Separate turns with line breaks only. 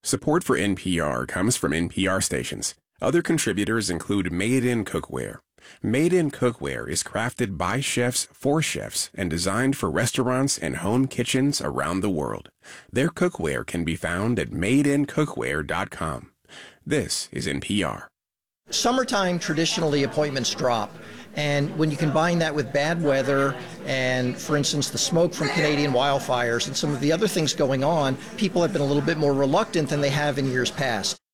Support for NPR comes from NPR stations. Other contributors include Made in Cookware. Made in Cookware is crafted by chefs for chefs and designed for restaurants and home kitchens around the world. Their cookware can be found at madeincookware.com. This is NPR.
Summertime, traditionally appointments drop. And when you combine that with bad weather and, for instance, the smoke from Canadian wildfires and some of the other things going on, people have been a little bit more reluctant than they have in years past.